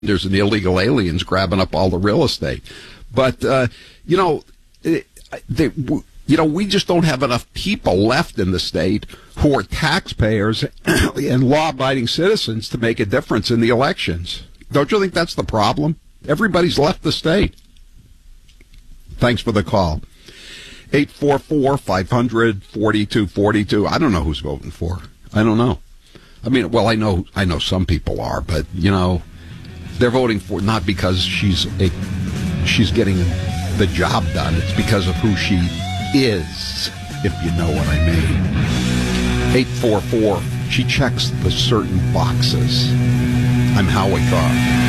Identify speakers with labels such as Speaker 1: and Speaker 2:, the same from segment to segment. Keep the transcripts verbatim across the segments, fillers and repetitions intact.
Speaker 1: there's an illegal aliens grabbing up all the real estate. But, uh, you know, they, you know, we just don't have enough people left in the state who are taxpayers and law-abiding citizens to make a difference in the elections. Don't you think that's the problem? Everybody's left the state. Thanks for the call. eight four four, five hundred, forty-two forty-two. I don't know who's voting for. I don't know. I mean, well, I know, I know some people are, but, you know, they're voting for not because she's a, she's getting the job done. It's because of who she is, if you know what I mean. eight four four, she checks the certain boxes. I'm Howie Carr.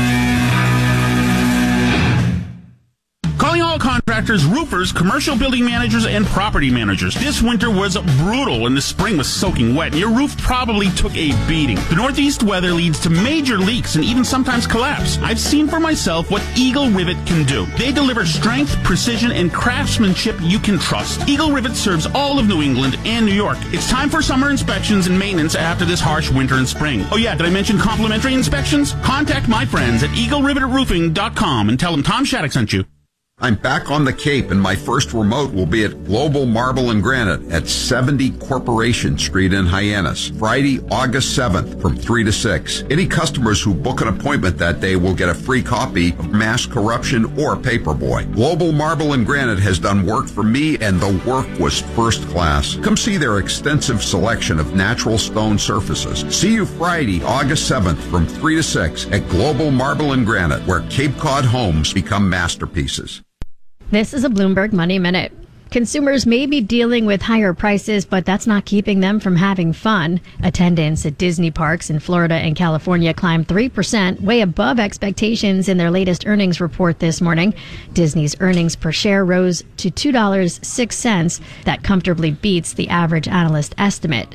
Speaker 2: Calling all contractors, roofers, commercial building managers, and property managers. This winter was brutal and the spring was soaking wet, and your roof probably took a beating. The northeast weather leads to major leaks and even sometimes collapse. I've seen for myself what Eagle Rivet can do. They deliver strength, precision, and craftsmanship you can trust. Eagle Rivet serves all of New England and New York. It's time for summer inspections and maintenance after this harsh winter and spring. Oh yeah, did I mention complimentary inspections? Contact my friends at eagle rivet roofing dot com and tell them Tom Shattuck sent you.
Speaker 1: I'm back on the Cape, and my first remote will be at Global Marble and Granite at seventy Corporation Street in Hyannis, Friday, August seventh from three to six. Any customers who book an appointment that day will get a free copy of Mass Corruption or Paperboy. Global Marble and Granite has done work for me, and the work was first class. Come see their extensive selection of natural stone surfaces. See you Friday, August seventh from three to six at Global Marble and Granite, where Cape Cod homes become masterpieces.
Speaker 3: This is a Bloomberg Money Minute. Consumers may be dealing with higher prices, but that's not keeping them from having fun. Attendance at Disney parks in Florida and California climbed three percent, way above expectations in their latest earnings report this morning. Disney's earnings per share rose to two dollars and six cents. That comfortably beats the average analyst estimate.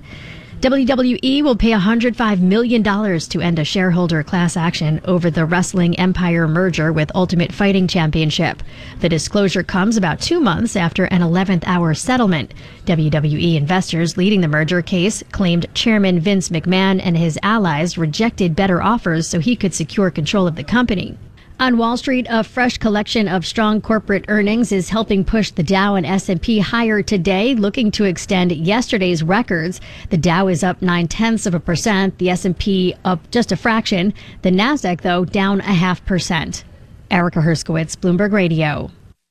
Speaker 3: W W E will pay one hundred five million dollars to end a shareholder class action over the Wrestling Empire merger with Ultimate Fighting Championship. The disclosure comes about two months after an eleventh hour settlement. W W E investors leading the merger case claimed Chairman Vince McMahon and his allies rejected better offers so he could secure control of the company. On Wall Street, a fresh collection of strong corporate earnings is helping push the Dow and S and P higher today, looking to extend yesterday's records. The Dow is up nine-tenths of a percent, the S and P up just a fraction. The Nasdaq, though, down a half percent. Erica Herskowitz, Bloomberg Radio.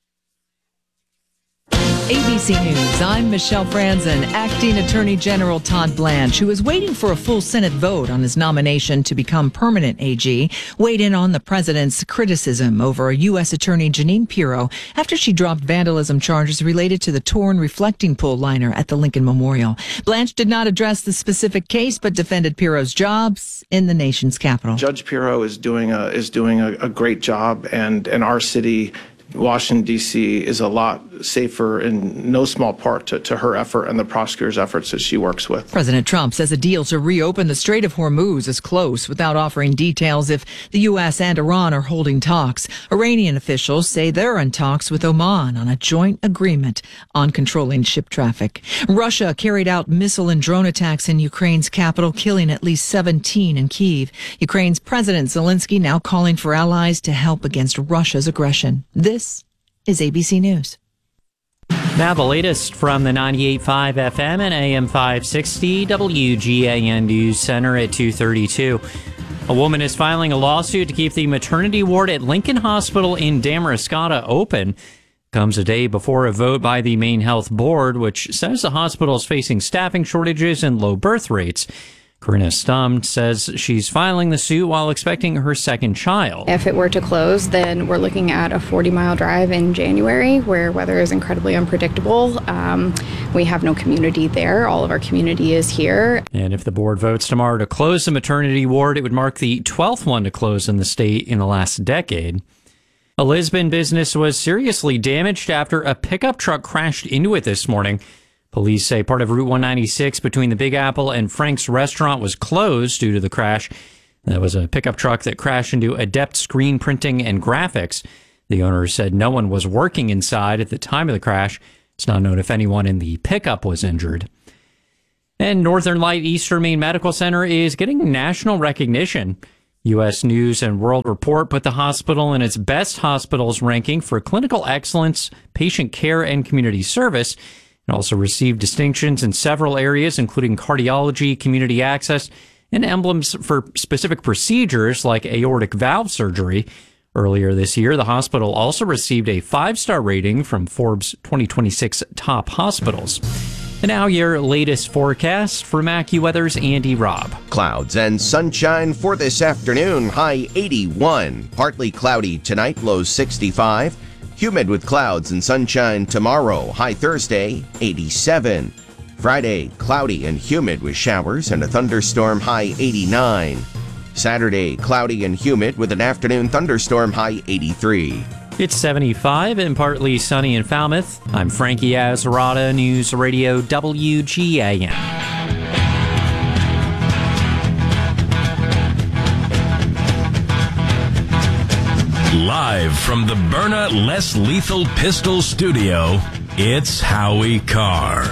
Speaker 4: A B C News, I'm Michelle Franzen. Acting Attorney General Todd Blanche, who is waiting for a full Senate vote on his nomination to become permanent A G, weighed in on the president's criticism over U S Attorney Jeanine Pirro after she dropped vandalism charges related to the torn reflecting pool liner at the Lincoln Memorial. Blanche did not address the specific case, but defended Pirro's jobs in the nation's capital.
Speaker 5: Judge Pirro is doing a is doing a, a great job, and and our city, Washington, D C, is a lot safer in no small part to, to her effort and the prosecutor's efforts that she works with.
Speaker 4: President Trump says a deal to reopen the Strait of Hormuz is close, without offering details if the U S and Iran are holding talks. Iranian officials say they're in talks with Oman on a joint agreement on controlling ship traffic. Russia carried out missile and drone attacks in Ukraine's capital, killing at least seventeen in Kyiv. Ukraine's President Zelensky now calling for allies to help against Russia's aggression. This is A B C News.
Speaker 6: Now the latest from the ninety-eight point five F M and A M five sixty W G A N News Center at two thirty-two. A woman is filing a lawsuit to keep the maternity ward at Lincoln Hospital in Damariscotta open. Comes a day before a vote by the Maine Health Board, which says the hospital is facing staffing shortages and low birth rates. Corinna Stum says she's filing the suit while expecting her second child.
Speaker 7: If it were to close, then we're looking at a forty-mile drive in January where weather is incredibly unpredictable. Um, we have no community there. All of our community is here.
Speaker 6: And if the board votes tomorrow to close the maternity ward, it would mark the twelfth one to close in the state in the last decade. A Lisbon business was seriously damaged after a pickup truck crashed into it this morning. Police say part of Route one ninety-six between the Big Apple and Frank's Restaurant was closed due to the crash. That was a pickup truck that crashed into Adept Screen Printing and Graphics. The owner said no one was working inside at the time of the crash. It's not known if anyone in the pickup was injured. And Northern Light Eastern Maine Medical Center is getting national recognition. U S News and World Report put the hospital in its best hospitals ranking for clinical excellence, patient care, and community service. It also received distinctions in several areas, including cardiology, community access, and emblems for specific procedures like aortic valve surgery. Earlier this year, the hospital also received a five-star rating from Forbes twenty twenty-six Top Hospitals. And now your latest forecast from AccuWeather's Andy Robb.
Speaker 8: Clouds and sunshine for this afternoon, high eighty-one. Partly cloudy tonight, low sixty-five. Humid with clouds and sunshine tomorrow, high Thursday, eighty-seven. Friday, cloudy and humid with showers and a thunderstorm, high eighty-nine. Saturday, cloudy and humid with an afternoon thunderstorm, high eighty-three.
Speaker 6: It's seventy-five and partly sunny in Falmouth. I'm Frankie Azarada, News Radio W G A N.
Speaker 9: Live from the Byrna Less Lethal Pistol Studio, it's Howie Carr.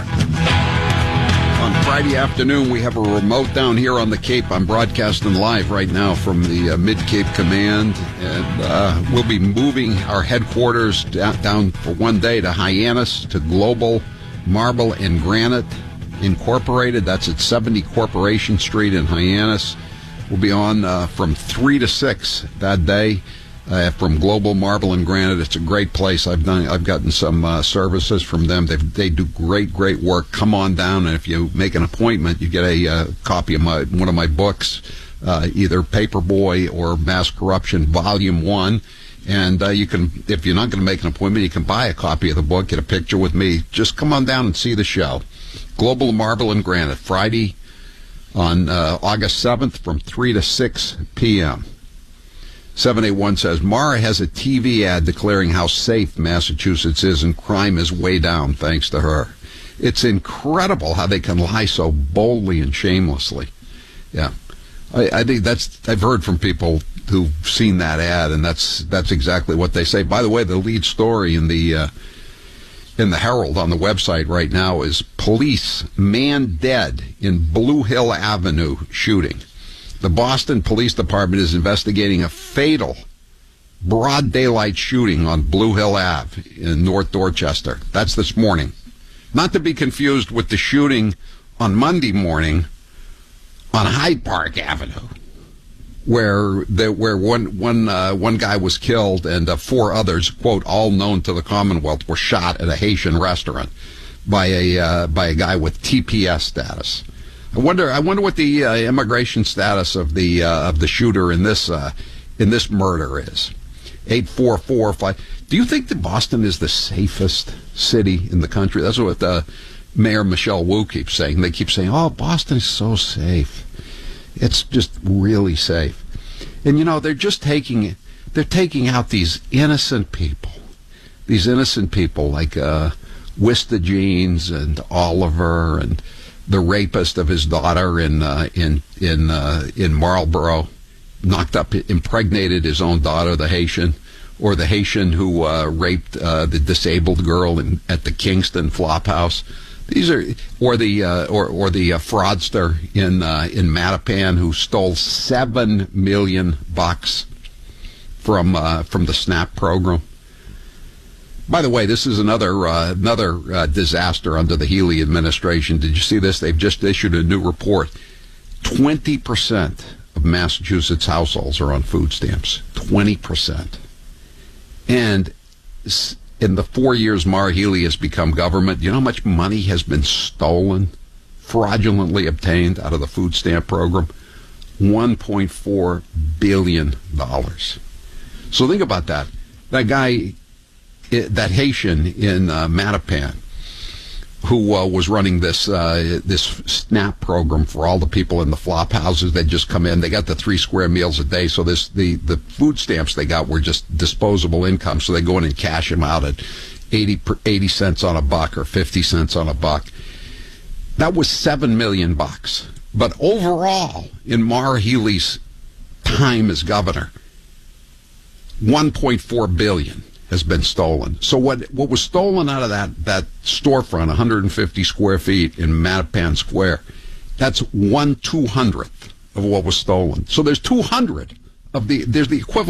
Speaker 1: On Friday afternoon, we have a remote down here on the Cape. I'm broadcasting live right now from the uh, Mid-Cape Command, and uh, we'll be moving our headquarters down, down for one day to Hyannis, to Global Marble and Granite Incorporated. That's at seventy Corporation Street in Hyannis. We'll be on uh, from three to six that day. Uh, from Global Marble and Granite. It's a great place. I've done. I've gotten some uh, services from them. They they do great, great work. Come on down, and if you make an appointment, you get a uh, copy of my one of my books, uh, either Paperboy or Mass Corruption, Volume One. And uh, you can, if you're not going to make an appointment, you can buy a copy of the book, get a picture with me. Just come on down and see the show. Global Marble and Granite, Friday on uh, August seventh from three to six p.m. seven eight one says, Mara has a T V ad declaring how safe Massachusetts is and crime is way down thanks to her. It's incredible how they can lie so boldly and shamelessly. Yeah. I, I think that's, I've heard from people who've seen that ad, and that's that's exactly what they say. By the way, the lead story in the uh, in the Herald on the website right now is Police Man Dead in Blue Hill Avenue Shooting. The Boston Police Department is investigating a fatal broad daylight shooting on Blue Hill Ave in North Dorchester. That's this morning. Not to be confused with the shooting on Monday morning on Hyde Park Avenue, where there, where one one uh, one guy was killed and uh, four others, quote, all known to the Commonwealth, were shot at a Haitian restaurant by a uh, by a guy with T P S status. I wonder. I wonder what the uh, immigration status of the uh, of the shooter in this uh, in this murder is. Eight four four five. Do you think that Boston is the safest city in the country? That's what uh, Mayor Michelle Wu keeps saying. They keep saying, "Oh, Boston is so safe. It's just really safe." And you know, they're just taking they're taking out these innocent people, these innocent people like uh, Wista Jeans and Oliver and the rapist of his daughter in uh, in in uh, in Marlborough, knocked up, impregnated his own daughter, the Haitian, or the Haitian who uh, raped uh, the disabled girl in, at the Kingston Flophouse. These are, or the uh, or or the uh, fraudster in uh, in Mattapan who stole seven million bucks from uh, from the SNAP program. By the way, this is another uh, another uh, disaster under the Healy administration. Did you see this? They've just issued a new report. Twenty percent of Massachusetts households are on food stamps. Twenty percent, and in the four years Maura Healey has become government, you know how much money has been stolen, fraudulently obtained out of the food stamp program? one point four billion dollars. So think about that. That guy, that Haitian in uh, Mattapan, who uh, was running this uh, this SNAP program for all the people in the flop houses that just come in. They got the three square meals a day, so this the, the food stamps they got were just disposable income, so they go in and cash them out at eighty, eighty cents on a buck or fifty cents on a buck. That was seven million bucks. But overall, in Maura Healey's time as governor, one point four billion has been stolen. So what what was stolen out of that, that storefront, one hundred fifty square feet in Mattapan Square, that's one two hundredth of what was stolen. So there's two hundred of the, there's the equivalent